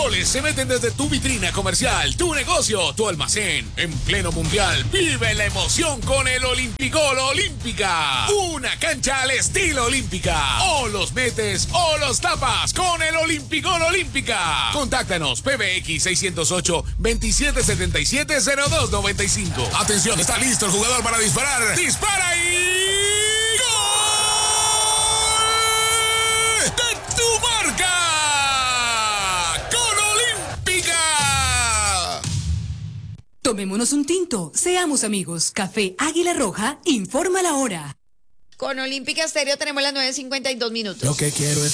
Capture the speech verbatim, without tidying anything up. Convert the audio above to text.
Se meten desde tu vitrina comercial, tu negocio, tu almacén. En pleno mundial, vive la emoción con el Olimpicol Olímpica. Una cancha al estilo Olímpica. O los metes o los tapas con el Olimpicol Olímpica. Contáctanos, P B X seis cero ocho, veintisiete setenta y siete, cero dos noventa y cinco. Atención, está listo el jugador para disparar. ¡Dispara y... ¡Gol! ¡De tu marca! Tomémonos un tinto, seamos amigos. Café Águila Roja, informa la hora. Con Olímpica Estéreo tenemos las nueve cincuenta y dos minutos. Lo que quiero es